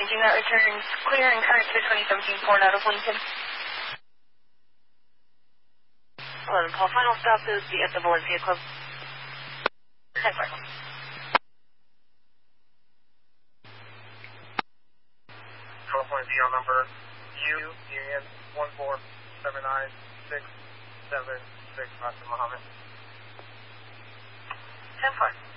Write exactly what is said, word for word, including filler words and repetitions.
Imaging that returns clear and current to twenty seventeen Ford out of Lincoln. eleven, call final stop is the at the Valencia Club. ten four. California D L number U Union one four seven nine six seven six, Master Mohammed. ten four.